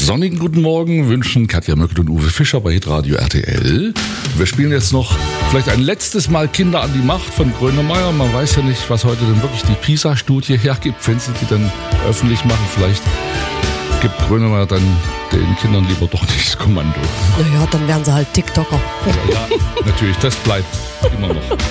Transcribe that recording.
sonnigen guten Morgen wünschen Katja Möckel und Uwe Fischer bei Hitradio RTL. Wir spielen jetzt noch vielleicht ein letztes Mal Kinder an die Macht von Grönemeyer. Man weiß ja nicht, was heute denn wirklich die PISA-Studie hergibt. Wenn sie die dann öffentlich machen, vielleicht gibt Grönemeyer dann den Kindern lieber doch nicht das Kommando. Naja, dann werden sie halt TikToker. Ja, natürlich, das bleibt immer noch.